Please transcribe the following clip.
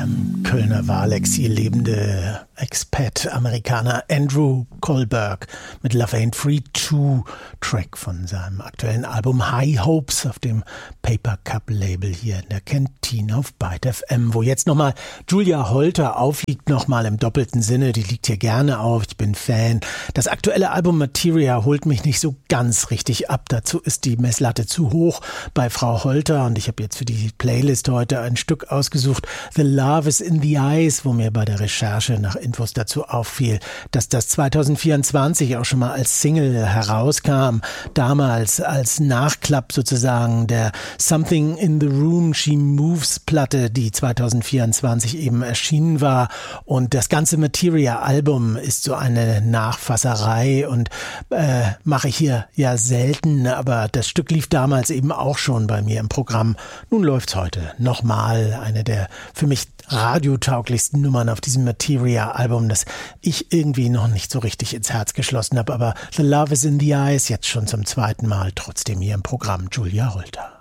im Kölner Wahlexil lebende Expat-Amerikaner Andrew Kohlberg mit Love Ain't Free 2, Track von seinem aktuellen Album High Hopes auf dem Paper Cup Label hier in der Kantine auf Byte FM, wo jetzt nochmal Julia Holter aufliegt, nochmal im doppelten Sinne, die liegt hier gerne auf, ich bin Fan. Das aktuelle Album Materia holt mich nicht so ganz richtig ab, dazu ist die Messlatte zu hoch bei Frau Holter und ich habe jetzt für die Playlist heute ein Stück ausgesucht, The Love is in the Eyes, wo mir bei der Recherche nach Infos dazu auffiel, dass das 2024 auch schon mal als Single herauskam, damals als Nachklapp sozusagen der Something in the Room She Moves Platte, die 2024 eben erschienen war, und das ganze Materia-Album ist so eine Nachfasserei und mache ich hier ja selten, aber das Stück lief damals eben auch schon bei mir im Programm. Nun läuft's heute nochmal, eine der für mich radiotauglichsten Nummern auf diesem Materia-Album, das ich irgendwie noch nicht so richtig ins Herz geschlossen habe, aber The Love is in the Eyes jetzt schon zum zweiten Mal trotzdem hier im Programm. Julia Holter.